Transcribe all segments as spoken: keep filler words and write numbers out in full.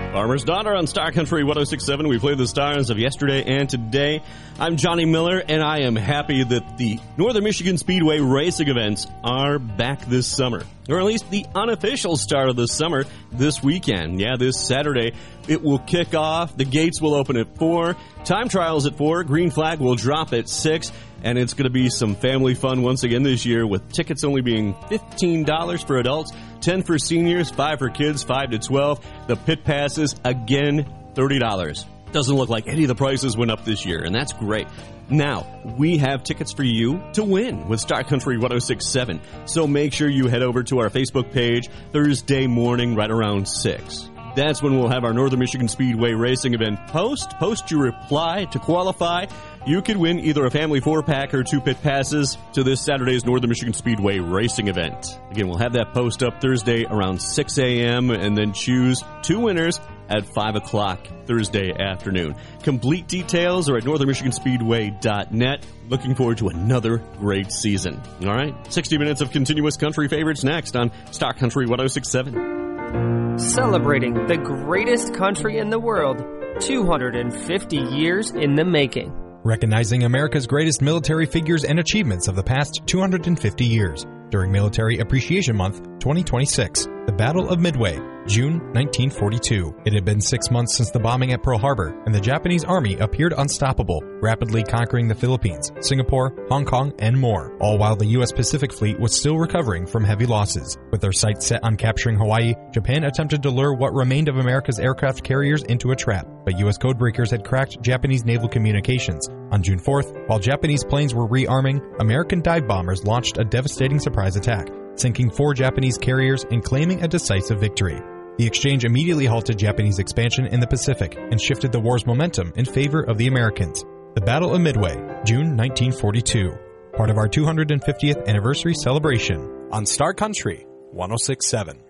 Farmer's Daughter on Star Country one oh six point seven. We played the stars of yesterday and today. I'm Johnny Miller, and I am happy that the Northern Michigan Speedway racing events are back this summer. Or at least the unofficial start of the summer this weekend. Yeah, this Saturday it will kick off. The gates will open at four. Time trials at four. Green flag will drop at six. And it's going to be some family fun once again this year, with tickets only being fifteen dollars for adults, ten dollars for seniors, five dollars for kids, five to twelve. The pit passes, again, thirty dollars. Doesn't look like any of the prices went up this year, and that's great. Now, we have tickets for you to win with Star Country one oh six point seven. So make sure you head over to our Facebook page Thursday morning right around six. That's when we'll have our Northern Michigan Speedway racing event post. Post your reply to qualify. You could win either a family four-pack or two pit passes to this Saturday's Northern Michigan Speedway racing event. Again, we'll have that post up Thursday around six a.m. and then choose two winners at five o'clock Thursday afternoon. Complete details are at northern michigan speedway dot net. Looking forward to another great season. All right, sixty minutes of continuous country favorites next on Star Country one oh six point seven. Celebrating the greatest country in the world, two hundred fifty years in the making. Recognizing America's greatest military figures and achievements of the past two hundred fifty years during Military Appreciation Month twenty twenty-six. The Battle of Midway, June nineteen forty-two. It had been six months since the bombing at Pearl Harbor, and the Japanese army appeared unstoppable, rapidly conquering the Philippines, Singapore, Hong Kong, and more, all while the U S Pacific Fleet was still recovering from heavy losses. With their sights set on capturing Hawaii, Japan attempted to lure what remained of America's aircraft carriers into a trap, but U S codebreakers had cracked Japanese naval communications. On June fourth, while Japanese planes were rearming, American dive bombers launched a devastating surprise attack, sinking four Japanese carriers and claiming a decisive victory. The exchange immediately halted Japanese expansion in the Pacific and shifted the war's momentum in favor of the Americans. The Battle of Midway, June nineteen forty-two, part of our two hundred fiftieth anniversary celebration on Star Country one oh six point seven.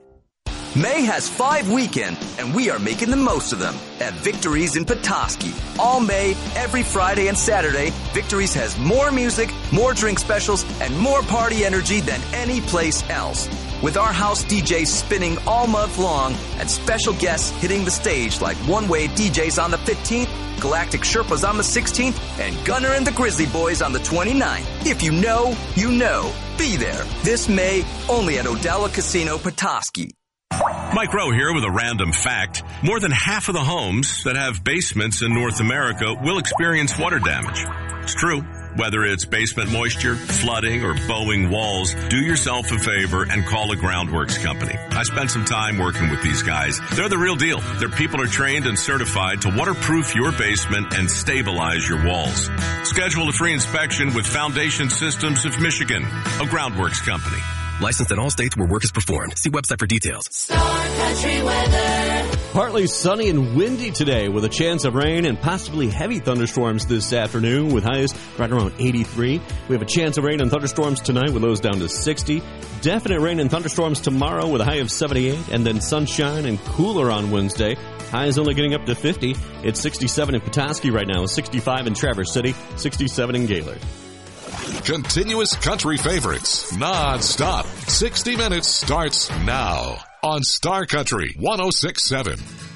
May has five weekends, and we are making the most of them at Victories in Petoskey. All May, every Friday and Saturday, Victories has more music, more drink specials, and more party energy than any place else. With our house D Js spinning all month long and special guests hitting the stage like One Way D Js on the fifteenth, Galactic Sherpas on the sixteenth, and Gunner and the Grizzly Boys on the twenty-ninth. If you know, you know. Be there this May, only at Odella Casino, Petoskey. Mike Rowe here with a random fact. More than half of the homes that have basements in North America will experience water damage. It's true. Whether it's basement moisture, flooding, or bowing walls, do yourself a favor and call a Groundworks company. I spent some time working with these guys. They're the real deal. Their people are trained and certified to waterproof your basement and stabilize your walls. Schedule a free inspection with Foundation Systems of Michigan, a Groundworks company. Licensed in all states where work is performed. See website for details. Star Country weather. Partly sunny and windy today with a chance of rain and possibly heavy thunderstorms this afternoon with highs right around eighty-three. We have a chance of rain and thunderstorms tonight with lows down to sixty. Definite rain and thunderstorms tomorrow with a high of seventy-eight, and then sunshine and cooler on Wednesday. Highs only getting up to fifty. It's sixty-seven in Petoskey right now, sixty-five in Traverse City, sixty-seven in Gaylord. Continuous country favorites, non-stop. sixty minutes starts now on Star Country one oh six point seven.